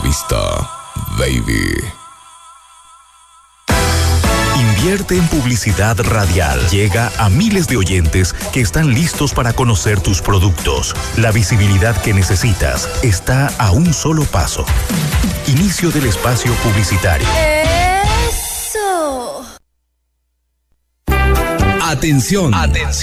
vista, baby. Invierte en publicidad radial. Llega a miles de oyentes que están listos para conocer tus productos. La visibilidad que necesitas está a un solo paso. Inicio del espacio publicitario. ¡Eso! Atención.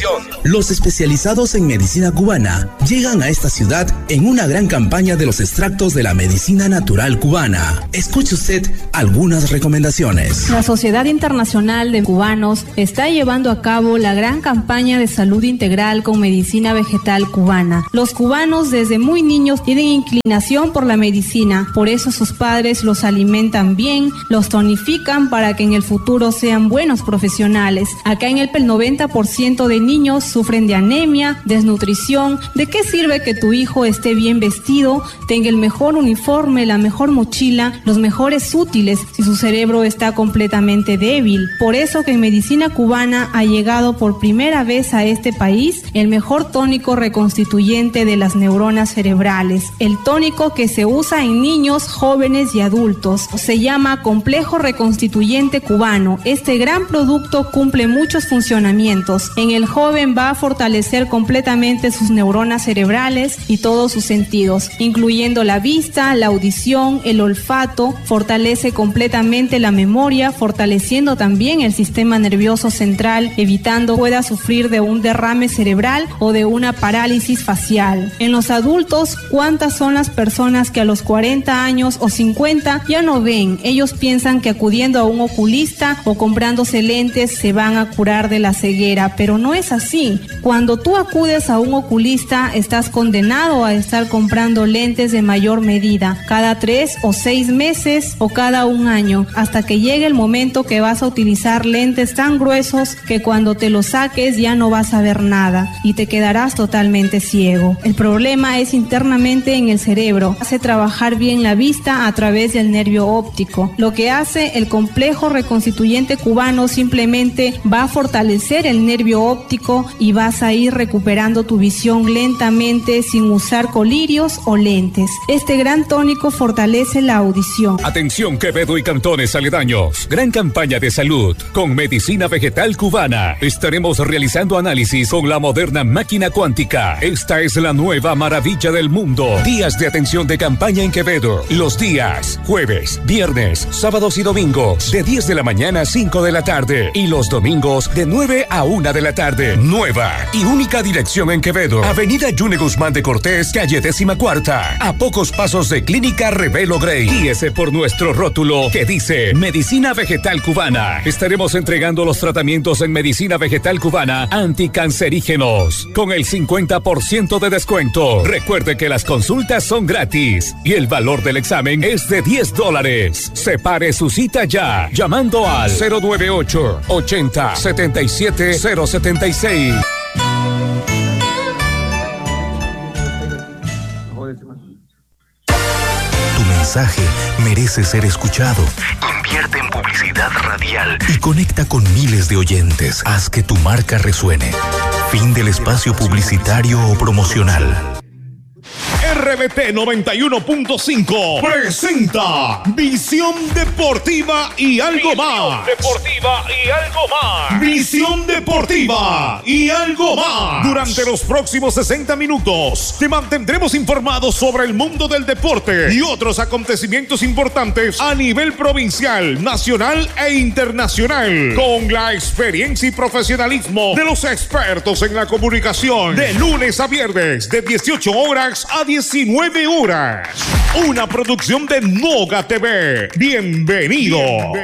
Los especializados en medicina cubana llegan a esta ciudad en una gran campaña de los extractos de la medicina natural cubana. Escuche usted algunas recomendaciones. La Sociedad Internacional de Cubanos está llevando a cabo la gran campaña de salud integral con medicina vegetal cubana. Los cubanos desde muy niños tienen inclinación por la medicina, por eso sus padres los alimentan bien, los tonifican para que en el futuro sean buenos profesionales. Acá en el 90% de niños sufren de anemia, desnutrición. ¿De qué sirve que tu hijo esté bien vestido, tenga el mejor uniforme, la mejor mochila, los mejores útiles, si su cerebro está completamente débil? Por eso que en medicina cubana ha llegado por primera vez a este país el mejor tónico reconstituyente de las neuronas cerebrales, el tónico que se usa en niños, jóvenes y adultos. Se llama Complejo Reconstituyente Cubano. Este gran producto cumple muchos funcionamientos. En el joven va a fortalecer completamente sus neuronas cerebrales y todos sus sentidos, incluyendo la vista, la audición, el olfato. Fortalece completamente la memoria, fortaleciendo también el sistema nervioso central, evitando que pueda sufrir de un derrame cerebral o de una parálisis facial. En los adultos, ¿cuántas son las personas que a los 40 años o 50 ya no ven? Ellos piensan que acudiendo a un oculista o comprándose lentes se van a curar de la ceguera, pero no es así. Cuando tú acudes a un oculista, estás condenado a estar comprando lentes de mayor medida, cada 3 o 6 meses o cada 1 año, hasta que llegue el momento que vas a utilizar lentes tan gruesos que cuando te los saques ya no vas a ver nada y te quedarás totalmente ciego. El problema es internamente en el cerebro. Hace trabajar bien la vista a través del nervio óptico. Lo que hace el complejo reconstituyente cubano simplemente va a fortalecer el nervio óptico y vas a ir recuperando tu visión lentamente sin usar colirios o lentes. Este gran tónico fortalece la audición. Atención Quevedo y cantones aledaños. Gran campaña de salud con medicina vegetal cubana. Estaremos realizando análisis con la moderna máquina cuántica. Esta es la nueva maravilla del mundo. Días de atención de campaña en Quevedo. Los días jueves, viernes, sábados y domingos de 10 de la mañana a 5 de la tarde y los domingos de 9 a 1 de la tarde. Nueva y única dirección en Quevedo. Avenida Yune Guzmán de Cortés, calle 14ª. A pocos pasos de Clínica Revelo Grey. Guíese por nuestro rótulo que dice Medicina Vegetal Cubana. Estaremos entregando los tratamientos en medicina vegetal cubana anticancerígenos con el 50% de descuento. Recuerde que las consultas son gratis y el valor del examen es de $10. Separe su cita ya llamando al 098 80 77 076. Tu mensaje merece ser escuchado. Invierte en publicidad radial y conecta con miles de oyentes. Haz que tu marca resuene. Fin del espacio publicitario o promocional. RBT 91.5 presenta Visión Deportiva y algo más. Visión Deportiva y algo más. Durante los próximos 60 minutos te mantendremos informados sobre el mundo del deporte y otros acontecimientos importantes a nivel provincial, nacional e internacional, con la experiencia y profesionalismo de los expertos en la comunicación. De lunes a viernes, de 18 horas a 19 horas. Una producción de Noga TV. Bienvenidos.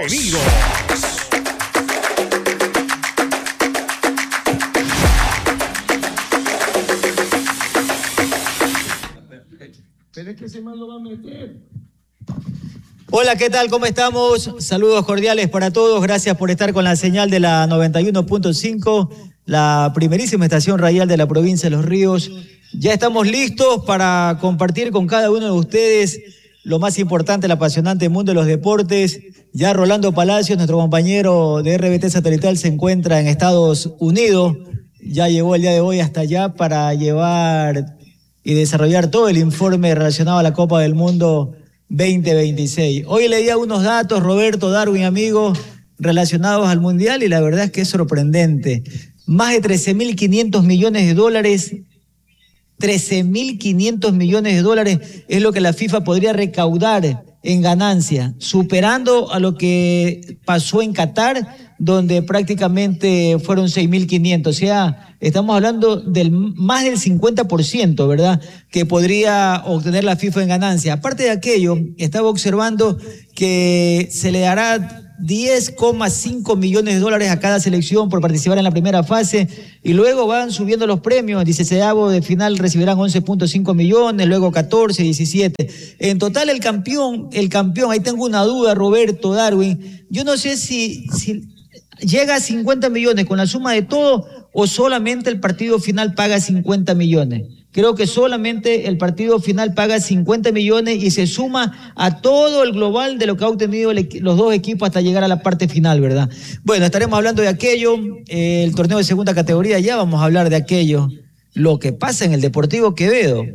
Pero es que ese man lo va a meter. Hola, ¿qué tal? ¿Cómo estamos? Saludos cordiales para todos. Gracias por estar con la señal de la 91.5, la primerísima estación radial de la provincia de Los Ríos. Ya estamos listos para compartir con cada uno de ustedes lo más importante, el apasionante mundo de los deportes. Ya Rolando Palacios, nuestro compañero de RBT Satelital, se encuentra en Estados Unidos. Ya llegó el día de hoy hasta allá para llevar y desarrollar todo el informe relacionado a la Copa del Mundo 2026. Hoy leía unos datos, Roberto, Darwin, amigos, relacionados al Mundial, y la verdad es que es sorprendente. Más de 13.500 millones de dólares. 13.500 millones de dólares es lo que la FIFA podría recaudar en ganancia, superando a lo que pasó en Qatar, donde prácticamente fueron 6.500. O sea, estamos hablando del más del 50%, ¿verdad?, que podría obtener la FIFA en ganancia. Aparte de aquello, estaba observando que se le dará 10,5 millones de dólares a cada selección por participar en la primera fase, y luego van subiendo los premios. En 16avo de final recibirán 11,5 millones, luego 14, 17. En total el campeón, ahí tengo una duda, Roberto, Darwin, yo no sé si llega a 50 millones con la suma de todo, o solamente el partido final paga 50 millones. Creo que solamente el partido final paga 50 millones y se suma a todo el global de lo que ha obtenido los dos equipos hasta llegar a la parte final, ¿verdad? Bueno, estaremos hablando de aquello, el torneo de segunda categoría, ya vamos a hablar de aquello. Lo que pasa en el Deportivo Quevedo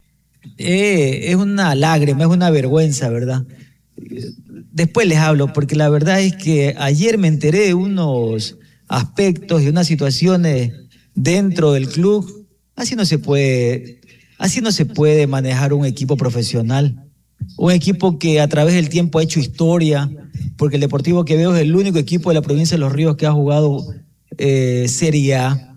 es una lágrima, es una vergüenza, ¿verdad? Después les hablo, porque la verdad es que ayer me enteré de unos aspectos y unas situaciones dentro del club. Así no se puede manejar un equipo profesional, un equipo que a través del tiempo ha hecho historia, porque el Deportivo Quevedo es el único equipo de la provincia de Los Ríos que ha jugado Serie A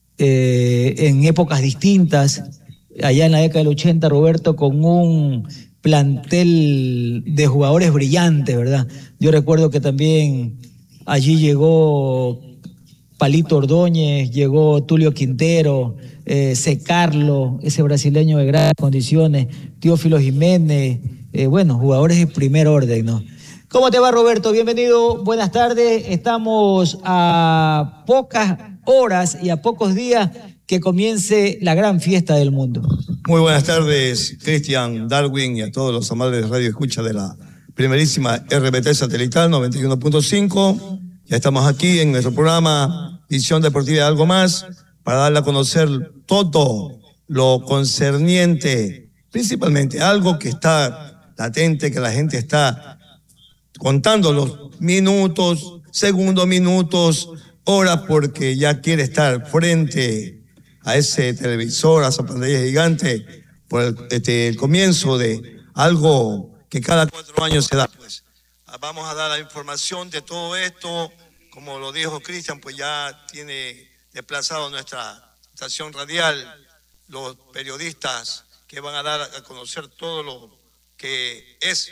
en épocas distintas. Allá en la década del 80, Roberto, con un plantel de jugadores brillantes, ¿verdad? Yo recuerdo que también allí llegó Palito Ordóñez, llegó Tulio Quintero, Carlos, ese brasileño de grandes condiciones, Teófilo Jiménez, jugadores de primer orden, ¿no? ¿Cómo te va, Roberto? Bienvenido, buenas tardes. Estamos a pocas horas y a pocos días que comience la gran fiesta del mundo. Muy buenas tardes, Cristian, Darwin, y a todos los amables de Radio Escucha de la primerísima RBT Satelital 91.5. Ya estamos aquí en nuestro programa Visión Deportiva y Algo Más, para darle a conocer todo lo concerniente, principalmente algo que está latente, que la gente está contando los minutos, segundos, minutos, horas, porque ya quiere estar frente a ese televisor, a esa pantalla gigante, por el comienzo de algo que cada 4 años se da. Pues vamos a dar la información de todo esto. Como lo dijo Cristian, pues ya tiene desplazado nuestra estación radial los periodistas que van a dar a conocer todo lo que es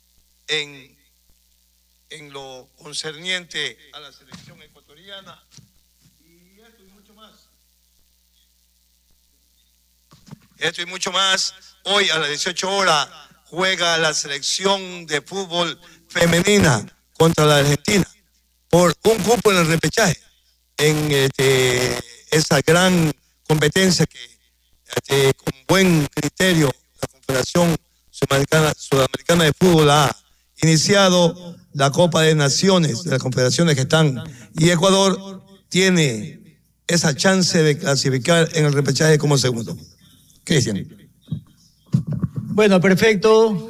en lo concerniente a la selección ecuatoriana. Y esto y mucho más. Esto y mucho más. Hoy a las 18 horas juega la selección de fútbol femenina contra la Argentina por un cupo en el repechaje, en esa gran competencia que con buen criterio la Confederación Sudamericana de Fútbol ha iniciado la Copa de Naciones de las confederaciones que están, y Ecuador tiene esa chance de clasificar en el repechaje como segundo. Cristian. Bueno, perfecto.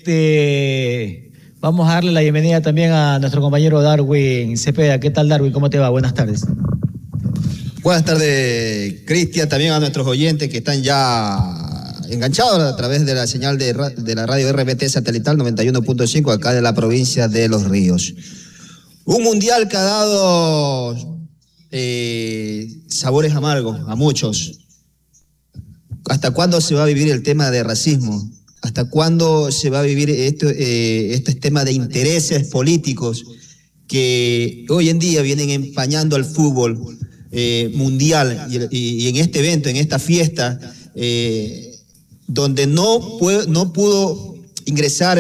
Vamos a darle la bienvenida también a nuestro compañero Darwin Cepeda. ¿Qué tal, Darwin? ¿Cómo te va? Buenas tardes. Buenas tardes, Cristian, también a nuestros oyentes que están ya enganchados a través de la señal de la radio RBT Satelital 91.5 acá de la provincia de Los Ríos. Un mundial que ha dado sabores amargos a muchos. ¿Hasta cuándo se va a vivir el tema de racismo? ¿Hasta cuándo se va a vivir este tema de intereses políticos que hoy en día vienen empañando al fútbol mundial y en este evento, en esta fiesta, donde no pudo ingresar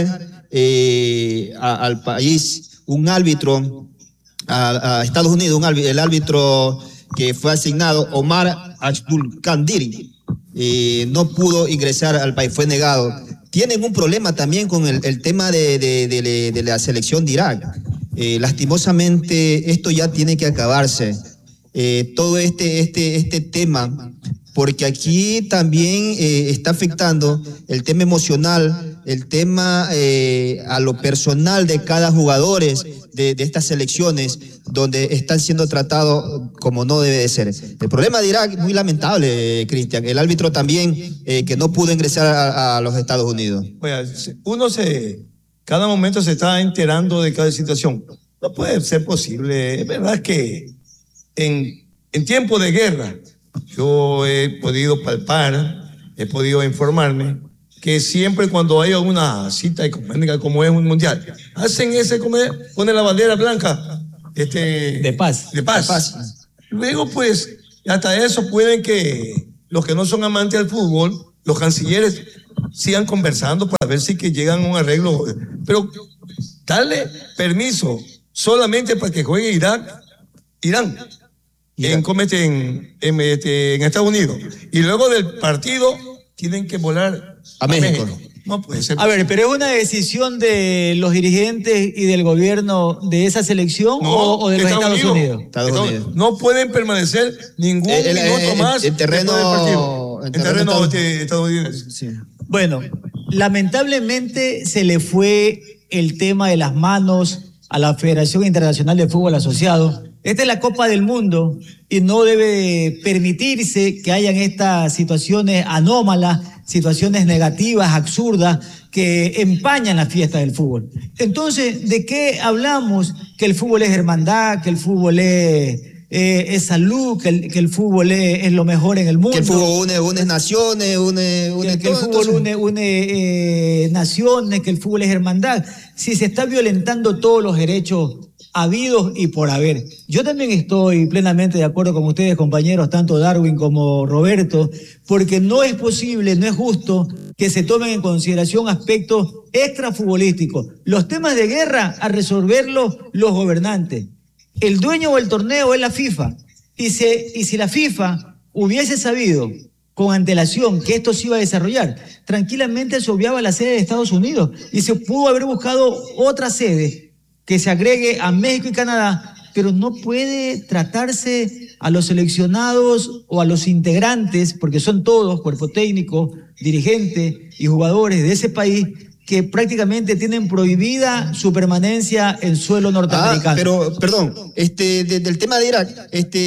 al país un árbitro, a Estados Unidos, el árbitro que fue asignado, Omar Abdul-Kandiri, no pudo ingresar al país, fue negado. Tienen un problema también con el tema de la selección de Irak. Lastimosamente esto ya tiene que acabarse. Todo este tema, porque aquí también está afectando el tema emocional a lo personal de cada jugador de estas selecciones donde están siendo tratados como no debe de ser. El problema de Irak es muy lamentable, Cristian. El árbitro también que no pudo ingresar a los Estados Unidos. Cada momento se está enterando de cada situación. No puede ser posible. Es verdad que en tiempo de guerra yo he podido palpar, he podido informarme que siempre cuando hay una cita económica como es un mundial, hacen ponen la bandera blanca de paz. Luego, pues, hasta eso pueden que los que no son amantes del fútbol, los cancilleres, sigan conversando para ver si que llegan a un arreglo. Pero darle permiso solamente para que juegue Irán. En Estados Unidos. Y luego del partido tienen que volar a México. No puede ser. A ver, pero ¿es una decisión de los dirigentes y del gobierno de esa selección o de los Estados Unidos? No pueden permanecer ningún minuto más en terreno estadounidense. Sí. Bueno, lamentablemente se le fue el tema de las manos a la Federación Internacional de Fútbol Asociado. Esta es la Copa del Mundo y no debe permitirse que hayan estas situaciones anómalas, situaciones negativas, absurdas, que empañan la fiesta del fútbol. Entonces, ¿de qué hablamos? Que el fútbol es hermandad, que el fútbol es salud, que el fútbol es lo mejor en el mundo. Que el fútbol une naciones, que el fútbol une naciones, que el fútbol es hermandad. Si se está violentando todos los derechos habidos y por haber. Yo también estoy plenamente de acuerdo con ustedes, compañeros, tanto Darwin como Roberto, porque no es posible, no es justo que se tomen en consideración aspectos extrafutbolísticos. Los temas de guerra a resolverlos los gobernantes. El dueño del torneo es la FIFA. Y si la FIFA hubiese sabido con antelación que esto se iba a desarrollar, tranquilamente se obviaba la sede de Estados Unidos y se pudo haber buscado otra sede que se agregue a México y Canadá, pero no puede tratarse a los seleccionados o a los integrantes, porque son todos, cuerpo técnico, dirigentes y jugadores de ese país, que prácticamente tienen prohibida su permanencia en suelo norteamericano. Pero, perdón, del tema de Irak,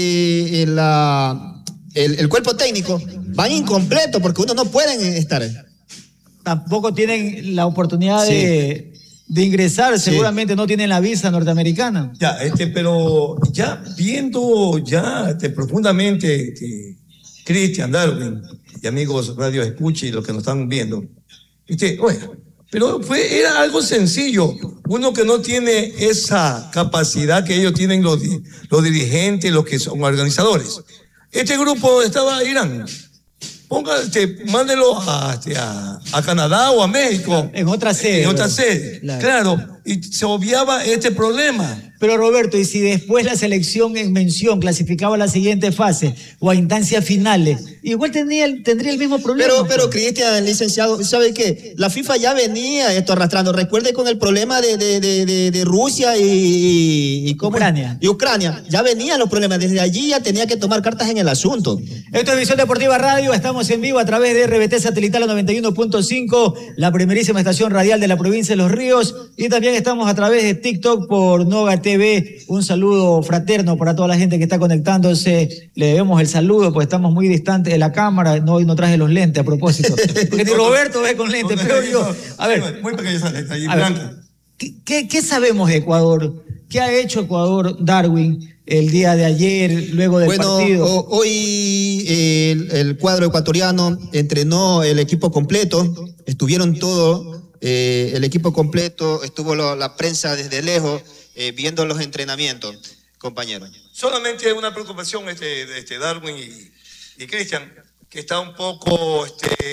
el cuerpo técnico van incompleto porque uno no pueden estar. Tampoco tienen la oportunidad de ingresar, seguramente no tienen la visa norteamericana. Pero ya viendo profundamente, Cristian, Darwin y amigos Radio Escucha y los que nos están viendo, pero era algo sencillo. Uno que no tiene esa capacidad que ellos tienen los dirigentes, los que son organizadores. Este grupo estaba Irán. Mándelo a Canadá o a México. En otra sede. Claro. Y se obviaba este problema. Pero Roberto, ¿y si después la selección en mención clasificaba a la siguiente fase o a instancias finales? Igual tendría el mismo problema. Pero Cristian, licenciado, ¿sabe qué? La FIFA ya venía esto arrastrando. Recuerde con el problema de Rusia y Ucrania. Y Ucrania. Ya venían los problemas. Desde allí ya tenía que tomar cartas en el asunto. Esto es Visión Deportiva Radio. Estamos en vivo a través de RBT Satelital 91.5, la primerísima estación radial de la provincia de Los Ríos. Y también estamos a través de TikTok por Noga TV. Un saludo fraterno para toda la gente que está conectándose. Le debemos el saludo, pues estamos muy distantes de la cámara. Hoy no traje los lentes a propósito. Porque ni Roberto ve con lentes, pero yo. A ver, muy pequeña esa lente ahí, ¿qué sabemos de Ecuador? ¿Qué ha hecho Ecuador, Darwin, el día de ayer, luego del partido? Hoy el cuadro ecuatoriano entrenó el equipo completo. Estuvieron todos, el equipo completo. Estuvo la prensa desde lejos. Viendo los entrenamientos, compañeros. Solamente una preocupación de Darwin y Cristian, que está un poco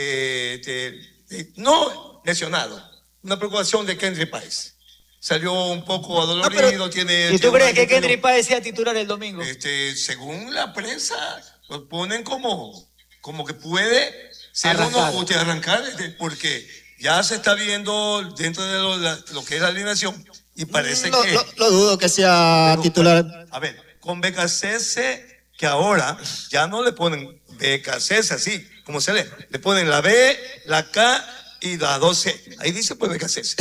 no lesionado. Una preocupación de Kendry Páez. Salió un poco adolorido. ¿Y tú crees que Kendry Páez sea titular el domingo? Según la prensa, lo ponen como que puede ser arrancar, porque ya se está viendo dentro de lo que es la alineación. Y parece que... No dudo que sea titular. A ver, con BKCS, que ahora ya no le ponen BKCS así, como se le ponen la B, la K y la 12. Ahí dice pues BKC.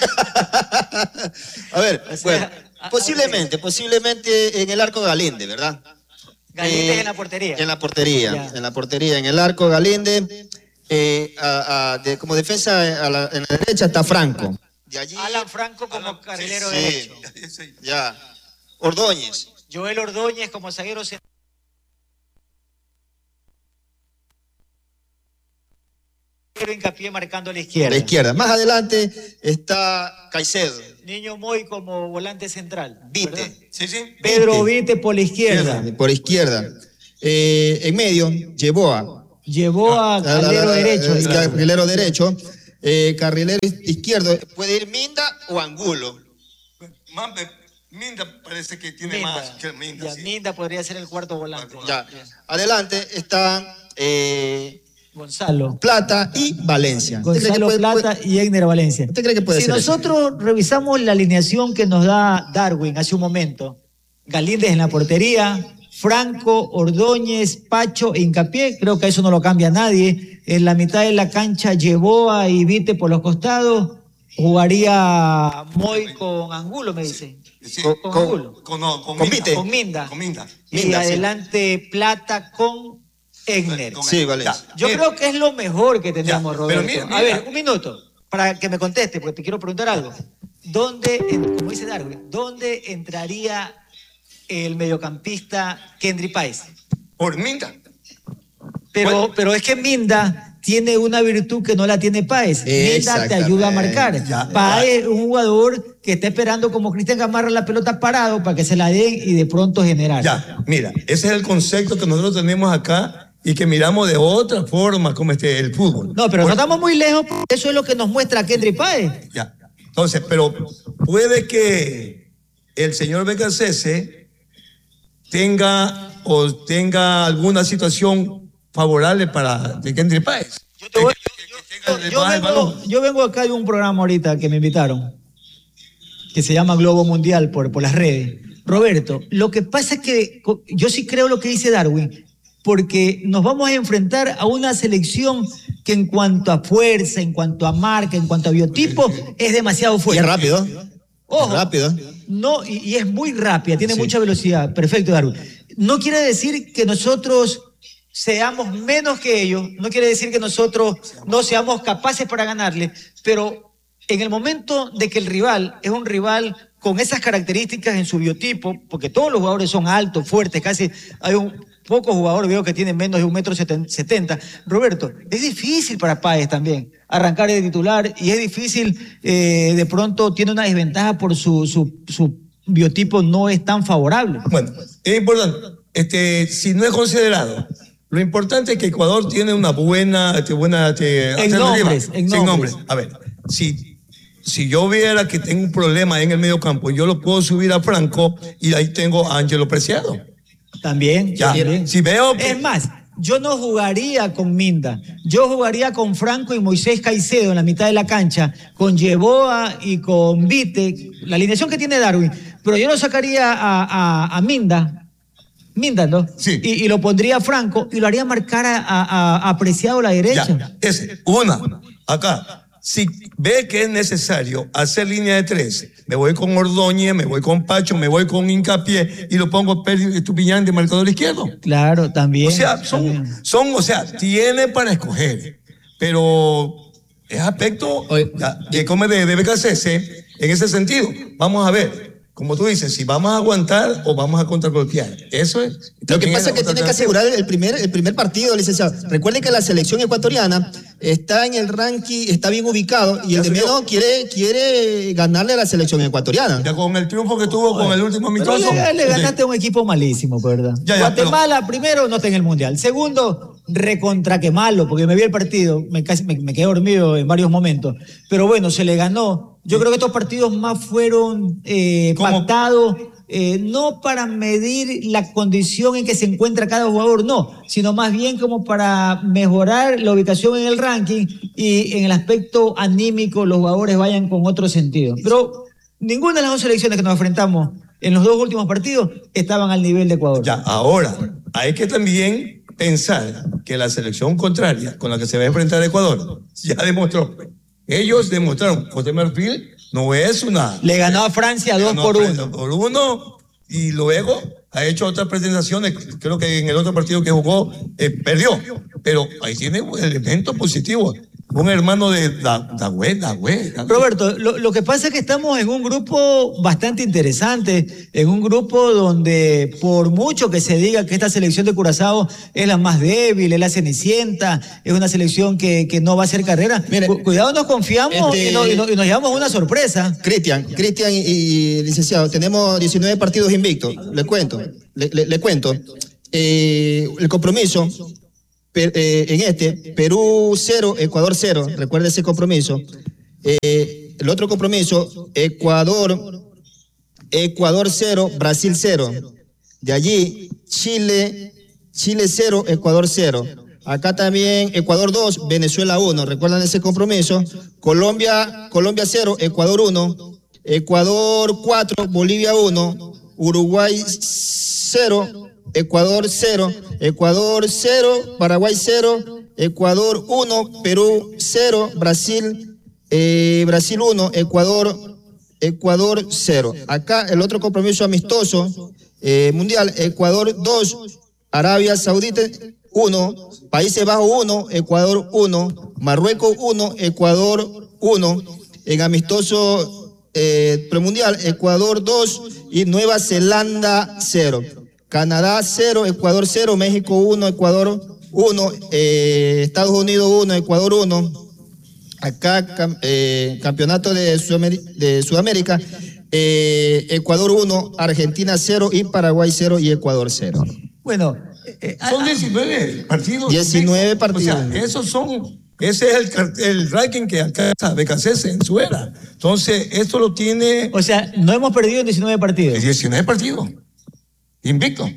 A ver, bueno, posiblemente en el arco Galinde, ¿verdad? Galinde en la portería. En la portería, en el arco Galinde. Como defensa en la derecha está Franco. De allí, Alan Franco como carrilero derecho. Ya. Ordóñez. Joel Ordóñez como zaguero central. Hincapié marcando a la izquierda. La izquierda. Más adelante está Caicedo. Niño Moy como volante central. Vite. Sí. Pedro Vite por la izquierda. Por izquierda. En medio, Yeboa. Carrilero derecho. Carrilero derecho. Carrilero izquierdo. Puede ir Minda o Angulo. Minda parece que tiene más que Minda. Sí. Minda podría ser el cuarto volante. Ya. Adelante está Gonzalo Plata y Valencia. Gonzalo Plata y Egner Valencia. ¿Usted cree que puede ser Si nosotros revisamos la alineación que nos da Darwin hace un momento, Galíndez en la portería, Franco, Ordóñez, Pacho e Hincapié, creo que eso no lo cambia nadie. En la mitad de la cancha, Yeboa y Vite por los costados. Jugaría Moy con Angulo, me dice. Sí. Con Angulo. Con Vite. Con Minda. Y Minda, adelante Plata con Egner. Sí, vale. Yo creo que es lo mejor que tenemos, Roberto. Mira. A ver, un minuto, para que me conteste, porque te quiero preguntar algo. Como dice Darwin, ¿dónde entraría el mediocampista Kendry Páez? Por Minda. Pero es que Minda tiene una virtud que no la tiene Páez. Minda te ayuda a marcar. Páez es un jugador que está esperando como Cristian Gamarra la pelota parado para que se la den y de pronto generar. Ya, mira, ese es el concepto que nosotros tenemos acá y que miramos de otra forma como el fútbol. No, pero no estamos muy lejos, eso es lo que nos muestra Kendry Páez. Ya, entonces, pero puede que el señor BKC tenga alguna situación favorable para Kendry Páez. Yo vengo acá de un programa ahorita que me invitaron, que se llama Globo Mundial por las redes. Roberto, lo que pasa es que yo sí creo lo que dice Darwin, porque nos vamos a enfrentar a una selección que en cuanto a fuerza, en cuanto a marca, en cuanto a biotipo, es demasiado fuerte. Y es rápido. Ojo, rápido. No, y es muy rápida, tiene mucha velocidad. Perfecto, Darwin. No quiere decir que nosotros seamos menos que ellos, no quiere decir que nosotros no seamos capaces para ganarle, pero en el momento de que el rival es un rival con esas características en su biotipo, porque todos los jugadores son altos, fuertes, casi hay pocos jugadores veo que tienen menos de 1,70 m. Roberto, es difícil para Páez también arrancar de titular y es difícil, de pronto tiene una desventaja por su biotipo no es tan favorable. Bueno, es importante, si no es considerado, lo importante es que Ecuador tiene una buena en nombres. A ver, si yo viera que tengo un problema en el medio campo, yo lo puedo subir a Franco y ahí tengo a Ángelo Preciado. También. Si veo que... Es más, yo no jugaría con Minda, yo jugaría con Franco y Moisés Caicedo en la mitad de la cancha, con Yeboa y con Vite, la alineación que tiene Darwin, pero yo no sacaría a Minda, ¿no? Sí. Y lo pondría a Franco y lo haría marcar a Preciado a la derecha. Acá. Si ve que es necesario hacer línea de 3, me voy con Ordóñez, me voy con Pacho, me voy con Hincapié y lo pongo Estupiñán de marcador izquierdo. Claro, también. O sea, tiene para escoger, pero es aspecto que come de BKC en ese sentido. Vamos a ver. Como tú dices, si vamos a aguantar o vamos a contragolpear. Eso es. Lo que pasa es que tiene que asegurar el primer partido, licenciado. Recuerden que la selección ecuatoriana está en el ranking, está bien ubicado y el de menos quiere ganarle a la selección ecuatoriana. Ya con el triunfo que tuvo con el último amistoso. Le ganaste a un equipo malísimo, ¿verdad? Guatemala, primero, no está en el Mundial. Segundo, recontra que malo, porque me vi el partido, me quedé dormido en varios momentos. Pero bueno, se le ganó. Yo creo que estos partidos más fueron pactados, no para medir la condición en que se encuentra cada jugador, no, sino más bien como para mejorar la ubicación en el ranking y en el aspecto anímico los jugadores vayan con otro sentido. Pero ninguna de las dos selecciones que nos enfrentamos en los dos últimos partidos estaban al nivel de Ecuador. Ya, ahora, hay que también pensar que la selección contraria con la que se va a enfrentar Ecuador ya demostró Ellos demostraron, Costa de Marfil no es una... Le ganó a Francia 2-1. 2-1 y luego ha hecho otras presentaciones. Creo que en el otro partido que jugó perdió, pero ahí tiene un elemento positivo. Un hermano de Dagüe. Roberto, lo que pasa es que estamos en un grupo bastante interesante, en un grupo donde por mucho que se diga que esta selección de Curazao es la más débil, es la cenicienta, es una selección que no va a hacer carrera. Mire, cuidado, nos confiamos y nos llevamos una sorpresa. Cristian y licenciado, tenemos 19 partidos invictos, le cuento. El compromiso... en Perú 0, Ecuador 0, recuerde ese compromiso. El otro compromiso, Ecuador 0, Brasil 0. De allí, Chile 0, Ecuador 0. Acá también Ecuador 2, Venezuela 1, recuerdan ese compromiso. Colombia 0, Ecuador 1. Ecuador 4, Bolivia 1. Uruguay 0. Ecuador 0, Paraguay 0, Ecuador 1, Perú 0, Brasil 1, Ecuador 0. Acá el otro compromiso amistoso mundial, Ecuador 2, Arabia Saudita 1, Países Bajos 1, Ecuador 1, Marruecos 1, Ecuador 1. En amistoso premundial, Ecuador 2 y Nueva Zelanda 0. Canadá 0, Ecuador 0, México 1, Ecuador 1, Estados Unidos 1, Ecuador 1. Acá campeonato de Sudamérica, Ecuador 1, Argentina 0 y Paraguay 0 y Ecuador 0. Bueno, son 19 partidos. 19 partidos. O sea, ese es el ranking que alcanza BKC en su era. Entonces, esto lo tiene... O sea, no hemos perdido en 19 partidos. 19 partidos. Invicto.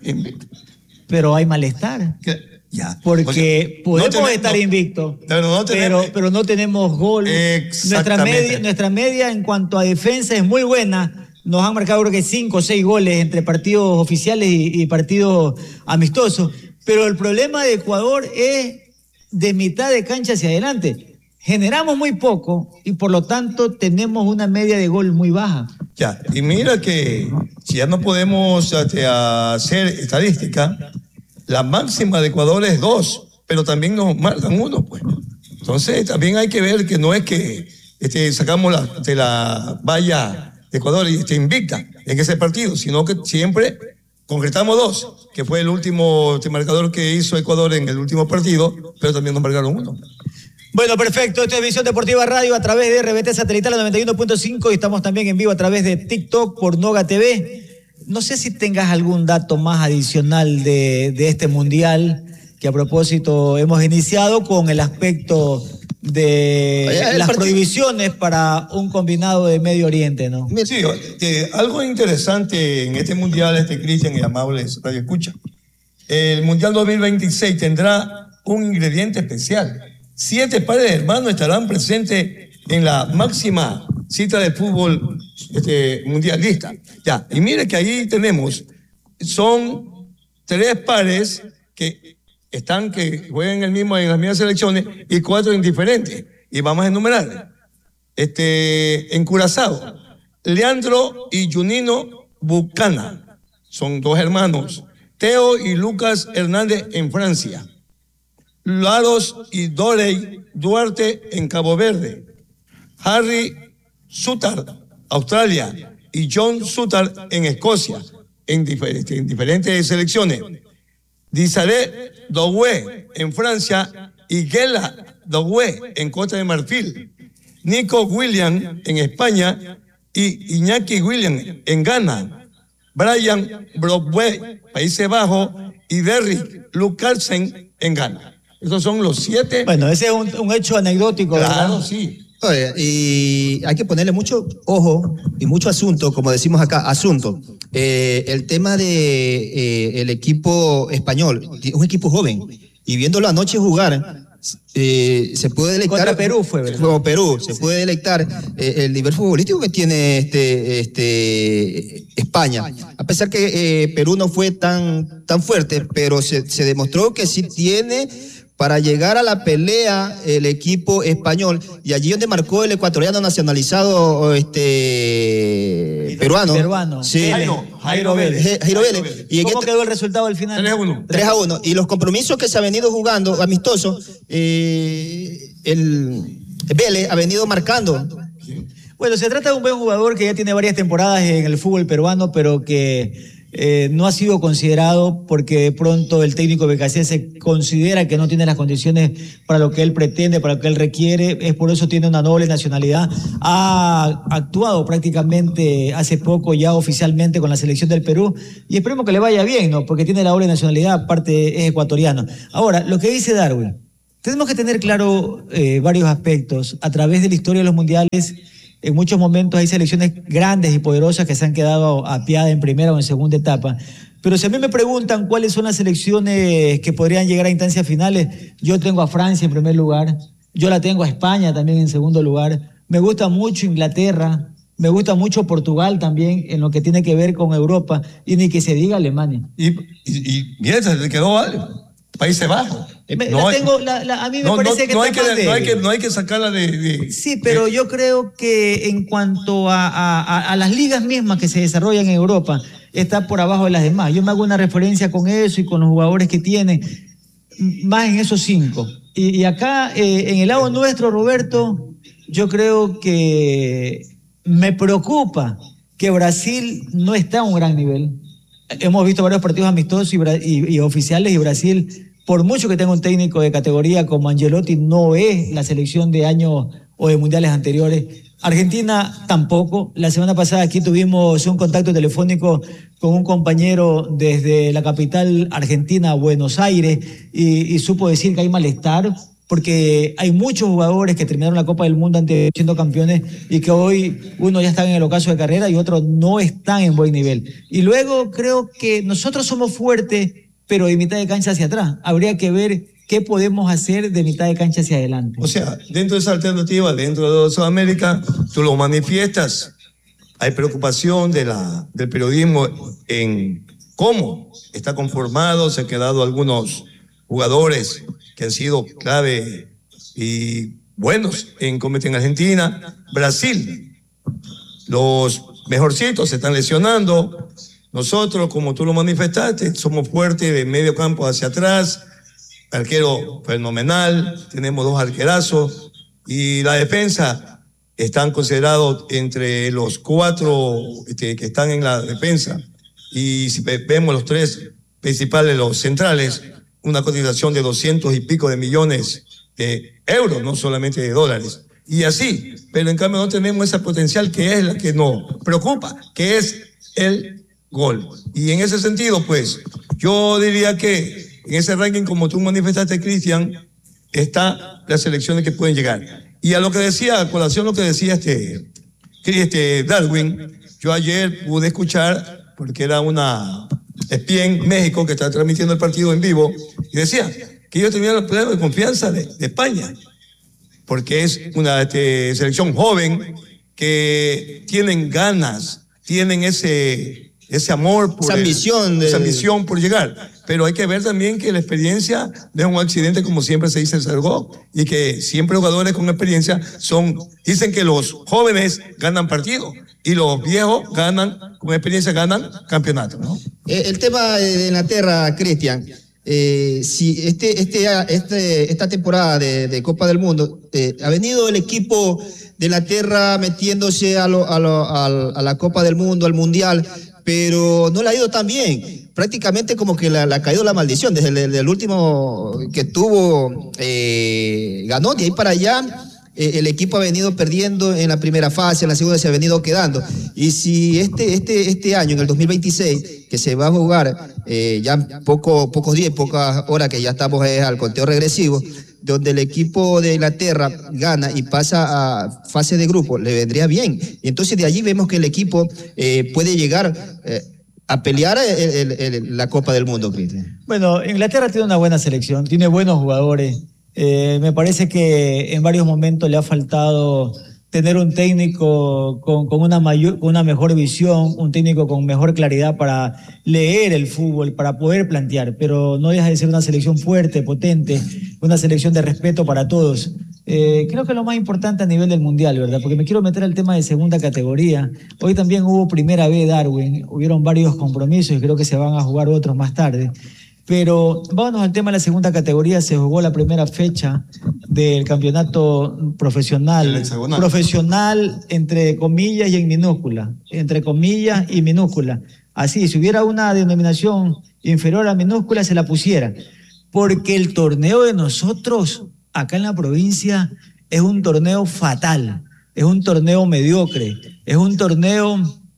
Pero hay malestar. Ya. Porque podemos estar invictos, pero no tenemos gol. Nuestra media en cuanto a defensa es muy buena. Nos han marcado creo que 5 o 6 goles entre partidos oficiales y partidos amistosos. Pero el problema de Ecuador es de mitad de cancha hacia adelante. Generamos muy poco y por lo tanto tenemos una media de gol muy baja. Ya, y mira que si ya no podemos hacer estadística, la máxima de Ecuador es 2, pero también nos marcan 1, pues. Entonces también hay que ver que no es que sacamos la valla de Ecuador y invicta en ese partido, sino que siempre concretamos 2, que fue el último marcador que hizo Ecuador en el último partido, pero también nos marcaron 1. Bueno, perfecto. Esto es Visión Deportiva Radio a través de RBT Satelital 91.5 y estamos también en vivo a través de TikTok por Noga TV. No sé si tengas algún dato más adicional de este mundial, que a propósito hemos iniciado con el aspecto de las prohibiciones para un combinado de Medio Oriente, ¿no? Sí, algo interesante en este mundial, Cristian y amables Radio Escucha. El mundial 2026 tendrá un ingrediente especial. 7 pares de hermanos estarán presentes en la máxima cita del fútbol mundialista. Ya, y mire que ahí son 3 pares que juegan en las mismas selecciones y 4 en diferentes. Y vamos a enumerar. En Curazao, Leandro y Junino Bucana, son 2 hermanos. Teo y Lucas Hernández en Francia. Laros y Dorey Duarte en Cabo Verde. Harry Sutar, Australia, y John Sutar en Escocia, en diferentes selecciones. Dizaré Doué en Francia y Gela Doué en Costa de Marfil. Nico William en España y Iñaki William en Ghana. Brian Broadway, Países Bajos, y Derrick Lucarsen en Ghana. Esos son los 7. Bueno, ese es un hecho anecdótico, claro, ¿verdad? Sí. Oye, y hay que ponerle mucho ojo y mucho asunto, como decimos acá, asunto. El tema de el equipo español, un equipo joven, y viéndolo anoche jugar, se puede delectar. Contra Perú fue, ¿verdad? Como Perú, se puede delectar el nivel futbolístico que tiene España. A pesar que Perú no fue tan fuerte, pero se demostró que sí tiene para llegar a la pelea el equipo español, y allí donde marcó el ecuatoriano nacionalizado peruano. Sí. Jairo Vélez. Jairo Vélez. ¿Y cómo quedó el resultado al final? 3-1. 3-1. Y los compromisos que se ha venido jugando, amistosos, el Vélez ha venido marcando. Bueno, se trata de un buen jugador que ya tiene varias temporadas en el fútbol peruano, pero que no ha sido considerado porque de pronto el técnico BKC considera que no tiene las condiciones para lo que él pretende, para lo que él requiere. Es por eso tiene una doble nacionalidad. Ha actuado prácticamente hace poco ya oficialmente con la selección del Perú y esperemos que le vaya bien, ¿no? Porque tiene la doble nacionalidad, aparte es ecuatoriano. Ahora, lo que dice Darwin, tenemos que tener claro varios aspectos. A través de la historia de los mundiales, en muchos momentos hay selecciones grandes y poderosas que se han quedado apiadas en primera o en segunda etapa. Pero si a mí me preguntan cuáles son las selecciones que podrían llegar a instancias finales, yo tengo a Francia en primer lugar, yo la tengo a España también en segundo lugar, me gusta mucho Inglaterra, me gusta mucho Portugal también en lo que tiene que ver con Europa, y ni que se diga Alemania. Y mira, se te quedó algo. Países Bajos. A mí me parece que no hay que sacarla de... Sí, pero yo creo que en cuanto a las ligas mismas que se desarrollan en Europa, está por abajo de las demás. Yo me hago una referencia con eso y con los jugadores que tienen, más en esos 5. Y acá, en el lado nuestro, Roberto, yo creo que me preocupa que Brasil no está a un gran nivel. Hemos visto varios partidos amistosos y oficiales, y Brasil, por mucho que tenga un técnico de categoría como Ancelotti, no es la selección de años o de mundiales anteriores. Argentina tampoco. La semana pasada aquí tuvimos un contacto telefónico con un compañero desde la capital argentina, Buenos Aires, y supo decir que hay malestar porque hay muchos jugadores que terminaron la Copa del Mundo antes siendo campeones y que hoy uno ya está en el ocaso de carrera y otros no están en buen nivel. Y luego creo que nosotros somos fuertes, pero de mitad de cancha hacia atrás. Habría que ver qué podemos hacer de mitad de cancha hacia adelante. O sea, dentro de esa alternativa, dentro de Sudamérica, tú lo manifiestas. Hay preocupación del periodismo en cómo está conformado, se han quedado algunos jugadores que han sido clave y buenos en competir en Argentina. Brasil, los mejorcitos se están lesionando. Nosotros, como tú lo manifestaste, somos fuertes de medio campo hacia atrás, arquero fenomenal, tenemos 2 arquerazos y la defensa están considerados entre los 4 que están en la defensa. Y si vemos los 3 principales, los centrales, una cotización de 200 y pico de millones de euros, no solamente de dólares. Y así, pero en cambio no tenemos ese potencial que es la que nos preocupa, que es el gol. Y en ese sentido, pues, yo diría que en ese ranking, como tú manifestaste, Cristian, está las selecciones que pueden llegar. Y a lo que decía, a colación lo que decía Darwin, yo ayer pude escuchar, porque era una ESPN México que está transmitiendo el partido en vivo, y decía que ellos tenían los problemas de confianza de España, porque es una selección joven que tienen ganas, tienen ese amor, esa ambición por llegar. Pero hay que ver también que la experiencia no es un accidente, como siempre se dice en Sargó, y que siempre jugadores con experiencia dicen que los jóvenes ganan partidos y los viejos con experiencia ganan campeonatos, ¿no? El tema de Inglaterra, Cristian, si esta temporada de Copa del Mundo ha venido el equipo de Inglaterra metiéndose a la Copa del Mundo, al Mundial, pero no le ha ido tan bien. Prácticamente como que le ha caído la maldición. Desde el último que tuvo, ganó, de ahí para allá. El equipo ha venido perdiendo en la primera fase, en la segunda se ha venido quedando. Y si este año, en el 2026, que se va a jugar ya pocos días, pocas horas, que ya estamos al conteo regresivo, donde el equipo de Inglaterra gana y pasa a fase de grupo, le vendría bien. Y entonces de allí vemos que el equipo puede llegar a pelear la Copa del Mundo, Cristian. Bueno, Inglaterra tiene una buena selección, tiene buenos jugadores. Me parece que en varios momentos le ha faltado tener un técnico con una mejor visión, un técnico con mejor claridad para leer el fútbol, para poder plantear, pero no deja de ser una selección fuerte, potente, una selección de respeto para todos. Creo que es lo más importante a nivel del Mundial, ¿verdad? Porque me quiero meter al tema de segunda categoría. Hoy también hubo Primera B, Darwin, hubieron varios compromisos y creo que se van a jugar otros más tarde. Pero vámonos al tema de la segunda categoría. Se jugó la primera fecha del campeonato profesional entre comillas y en minúscula, entre comillas y minúscula. Así, si hubiera una denominación inferior a minúscula, se la pusiera. Porque el torneo de nosotros, acá en la provincia, es un torneo fatal, es un torneo mediocre, es un torneo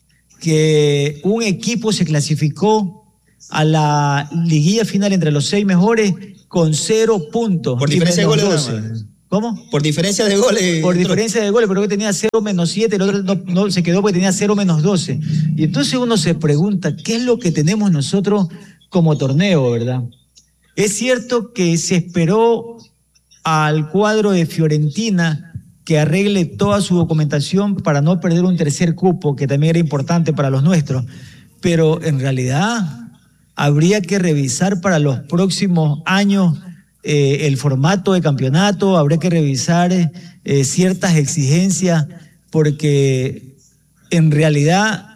que un equipo se clasificó a la liguilla final entre los 6 mejores con 0 puntos. Por diferencia de goles. 12. ¿Cómo? Por diferencia de goles. Por diferencia de goles, pero que tenía 0-7, el otro no se quedó porque tenía 0-12. Y entonces uno se pregunta, ¿qué es lo que tenemos nosotros como torneo, verdad? Es cierto que se esperó al cuadro de Fiorentina que arregle toda su documentación para no perder un tercer cupo, que también era importante para los nuestros, pero en realidad habría que revisar para los próximos años el formato de campeonato, habría que revisar ciertas exigencias, porque en realidad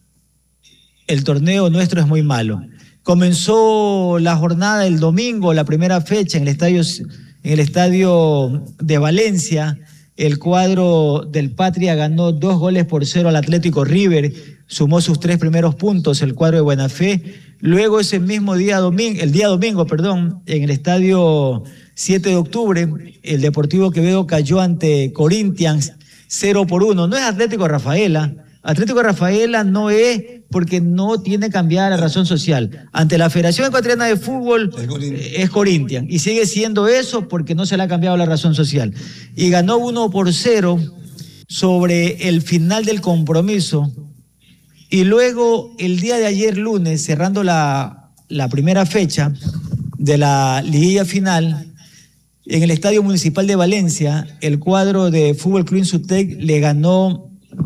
el torneo nuestro es muy malo. Comenzó la jornada el domingo, la primera fecha en el estadio de Valencia. El cuadro del Patria ganó 2-0 al Atlético River, sumó sus 3 primeros puntos el cuadro de Buena Fe. Luego ese mismo día domingo, en el estadio 7 de octubre, el Deportivo Quevedo cayó ante Corinthians 0-1. No es Atlético Rafaela. Atlético Rafaela no es porque no tiene cambiada la razón social. Ante la Federación Ecuatoriana de Fútbol es Corinthians. Y sigue siendo eso porque no se le ha cambiado la razón social. Y ganó 1-0 sobre el final del compromiso. Y luego, el día de ayer, lunes, cerrando la primera fecha de la liguilla final, en el Estadio Municipal de Valencia, el cuadro de Fútbol Club Insutec le ganó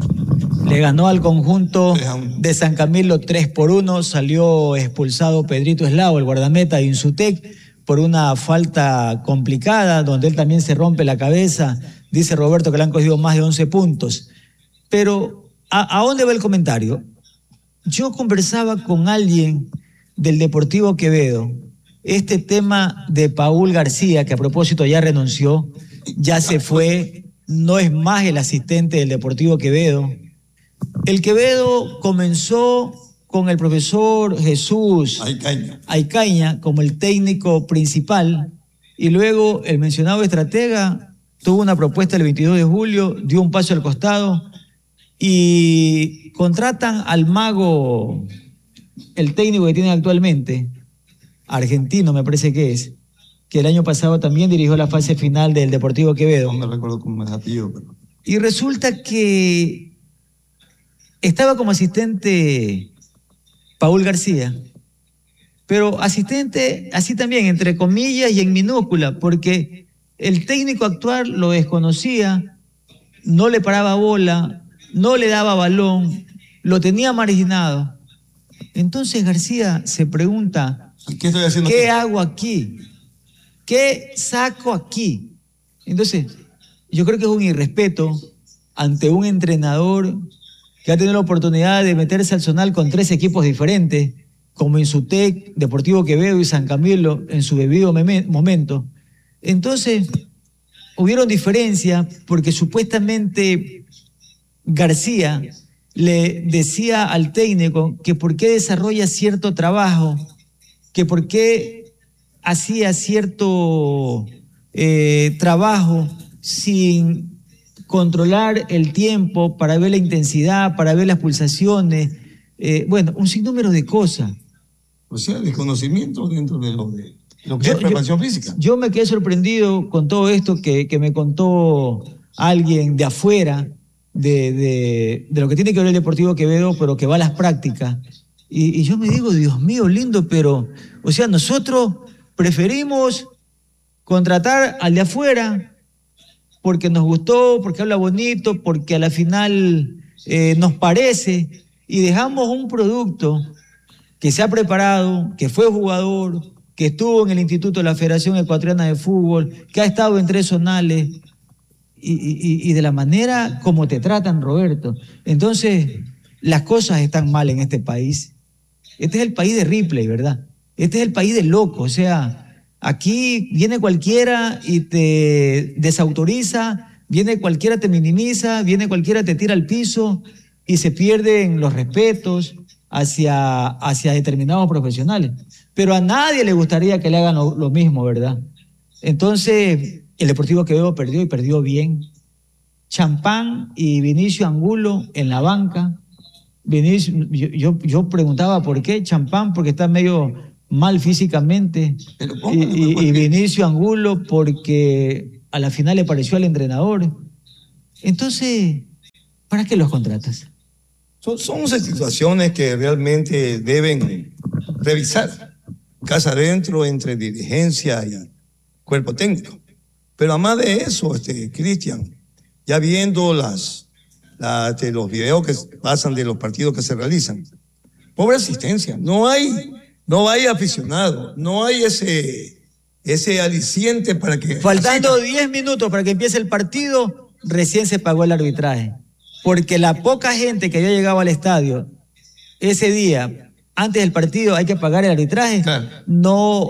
al conjunto de San Camilo 3-1, salió expulsado Pedrito Eslao, el guardameta de Insutec, por una falta complicada, donde él también se rompe la cabeza. Dice Roberto que le han cogido más de 11 puntos. Pero, ¿a dónde va el comentario? Yo conversaba con alguien del Deportivo Quevedo, este tema de Paul García, que a propósito ya renunció, ya se fue, no es más el asistente del Deportivo Quevedo. El Quevedo comenzó con el profesor Jesús Aycaña como el técnico principal, y luego el mencionado estratega tuvo una propuesta el 22 de julio, dio un paso al costado y contratan al mago, el técnico que tienen actualmente, argentino me parece que es, que el año pasado también dirigió la fase final del Deportivo Quevedo. No me recuerdo cómo es apellido, pero... Y resulta que estaba como asistente Paul García, pero asistente así también, entre comillas y en minúscula, porque el técnico actual lo desconocía, no le paraba bola, no le daba balón, lo tenía marginado. Entonces García se pregunta, ¿qué hago aquí? ¿Qué saco aquí? Entonces, yo creo que es un irrespeto ante un entrenador que ha tenido la oportunidad de meterse al zonal con 3 equipos diferentes, como Insutec, Deportivo Quevedo y San Camilo, en su debido momento. Entonces, hubieron diferencias porque supuestamente García le decía al técnico que por qué desarrolla cierto trabajo, que por qué hacía cierto trabajo sin controlar el tiempo para ver la intensidad, para ver las pulsaciones, un sinnúmero de cosas. O sea, desconocimiento dentro de lo que es preparación física. Yo me quedé sorprendido con todo esto que me contó alguien de afuera, de lo que tiene que ver el Deportivo Quevedo, pero que va a las prácticas. Y yo me digo, Dios mío, lindo, pero, o sea, nosotros preferimos contratar al de afuera porque nos gustó, porque habla bonito, porque a la final nos parece, y dejamos un producto que se ha preparado, que fue jugador, que estuvo en el Instituto de la Federación Ecuatoriana de Fútbol, que ha estado en 3 zonales, y de la manera como te tratan, Roberto. Entonces, las cosas están mal en este país. Este es el país de Ripley, ¿verdad? Este es el país de loco. O sea, aquí viene cualquiera y te desautoriza, viene cualquiera te minimiza, viene cualquiera te tira al piso y se pierden los respetos hacia determinados profesionales. Pero a nadie le gustaría que le hagan lo mismo, ¿verdad? Entonces, el Deportivo Quevedo perdió y perdió bien. Champán y Vinicio Angulo en la banca. Vinicio, yo preguntaba por qué Champán, porque está medio mal físicamente, y Vinicio Angulo porque a la final le pareció al entrenador. Entonces, ¿para qué los contratas? Son situaciones que realmente deben revisar casa adentro entre dirigencia y cuerpo técnico. Pero además de eso, Cristian, ya viendo los videos que pasan de los partidos que se realizan, pobre asistencia, no hay aficionado, no hay ese aliciente para que... Faltando 10 minutos para que empiece el partido, recién se pagó el arbitraje. Porque la poca gente que había llegado al estadio ese día, antes del partido, hay que pagar el arbitraje, claro. No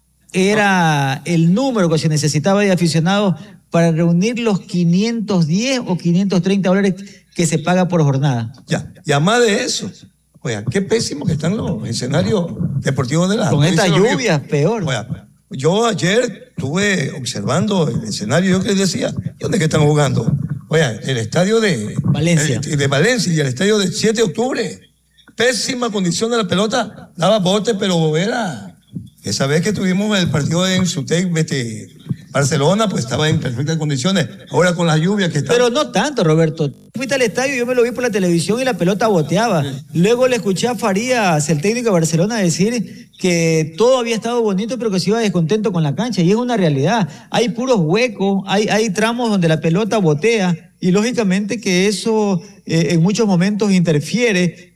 era el número que se necesitaba de aficionados para reunir los 510 o 530 dólares que se paga por jornada. Ya, y además de eso, oiga, qué pésimo que están los escenarios deportivos de la... Con esta lluvia, peor. Oiga, yo ayer estuve observando el escenario, yo que decía, ¿dónde es que están jugando? Oiga, el estadio de Valencia. De Valencia y el estadio del 7 de octubre. Pésima condición de la pelota, daba bote, pero era... Esa vez que tuvimos el partido en Sutec, Barcelona, pues estaba en perfectas condiciones. Ahora con las lluvias que están... Pero no tanto, Roberto. Fuiste al estadio, yo me lo vi por la televisión y la pelota boteaba. Sí. Luego le escuché a Farías, el técnico de Barcelona, decir que todo había estado bonito, pero que se iba descontento con la cancha. Y es una realidad. Hay puros huecos, hay tramos donde la pelota botea. Y lógicamente que eso en muchos momentos interfiere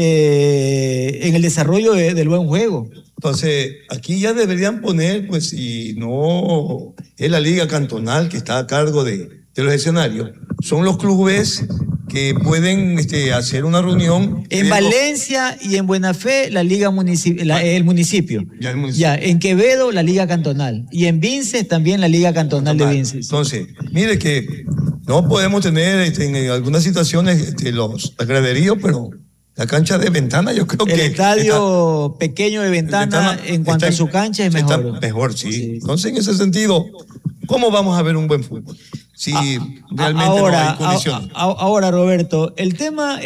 en el desarrollo del buen juego. Entonces, aquí ya deberían poner, pues, si no es la liga cantonal que está a cargo de los escenarios, son los clubes que pueden hacer una reunión. En Valencia y en Buena Fe, la liga el municipio. Ya, el municipio. Ya, en Quevedo, la liga cantonal. Y en Vinces también la liga cantonal de Vinces. Entonces, mire que no podemos tener en algunas situaciones los graderíos, pero... La cancha de Ventana, yo creo que... El estadio pequeño de Ventana, en cuanto a su cancha, es mejor. Está mejor, sí. Entonces, en ese sentido, ¿cómo vamos a ver un buen fútbol? Si realmente no hay condiciones. Ahora, Roberto, el tema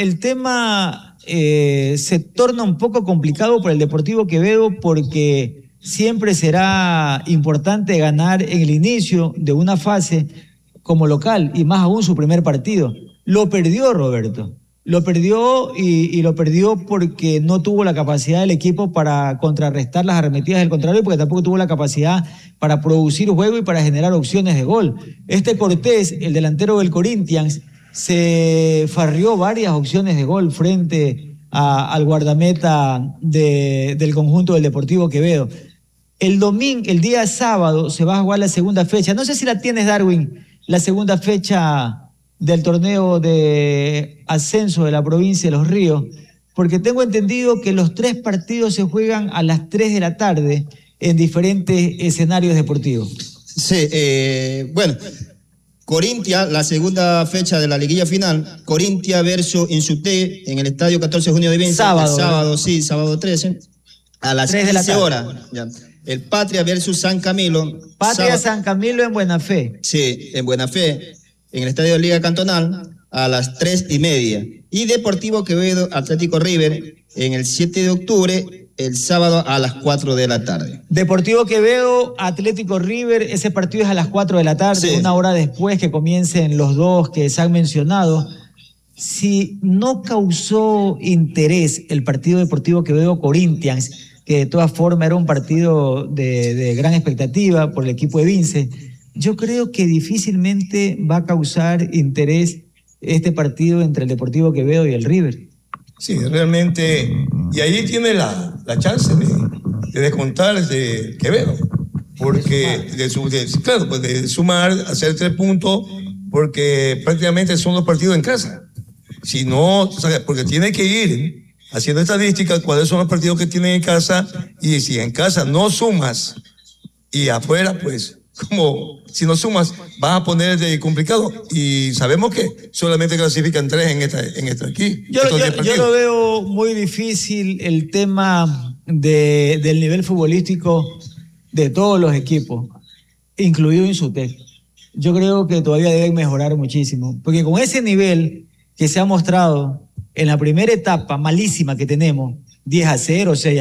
se torna un poco complicado por el Deportivo Quevedo porque siempre será importante ganar en el inicio de una fase como local, y más aún su primer partido. Lo perdió, Roberto. Lo perdió y lo perdió porque no tuvo la capacidad del equipo para contrarrestar las arremetidas del contrario, porque tampoco tuvo la capacidad para producir juego y para generar opciones de gol. Cortés, el delantero del Corinthians, se farrió varias opciones de gol frente al guardameta del conjunto del Deportivo Quevedo. El día sábado se va a jugar la segunda fecha. No sé si la tienes, Darwin, la segunda fecha del torneo de ascenso de la provincia de Los Ríos, porque tengo entendido que los 3 partidos se juegan a las 3 de la tarde en diferentes escenarios deportivos. Sí, bueno, Corintia, la segunda fecha de la liguilla final, Corintia versus Insuté en el estadio 14 de junio de Vinces. Sábado, sí, sábado 13, a las 15 horas. Ya. El Patria versus San Camilo. San Camilo en Buena Fe. Sí, en Buena Fe. En el estadio de Liga Cantonal a las 3:30. Y Deportivo Quevedo, Atlético River, en el 7 de octubre, el sábado a las 4 de la tarde. Deportivo Quevedo, Atlético River, ese partido es a las 4 de la tarde, sí. Una hora después que comiencen los dos que se han mencionado. Si no causó interés el partido Deportivo Quevedo Corinthians, que de todas formas era un partido de gran expectativa por el equipo de Vince, yo creo que difícilmente va a causar interés este partido entre el Deportivo Quevedo y el River. Sí, realmente, y ahí tiene la chance de descontar de Quevedo, porque claro, pues de sumar, hacer 3 puntos, porque prácticamente son los partidos en casa. Si no, porque tiene que ir haciendo estadísticas, cuáles son los partidos que tienen en casa, y si en casa no sumas y afuera, pues, como si no sumas, vas a poner complicado, y sabemos que solamente clasifican 3 en esta aquí. Yo lo veo muy difícil el tema del nivel futbolístico de todos los equipos, incluido Insutec. Yo creo que todavía deben mejorar muchísimo, porque con ese nivel que se ha mostrado en la primera etapa malísima que tenemos, 10-0, 6-0,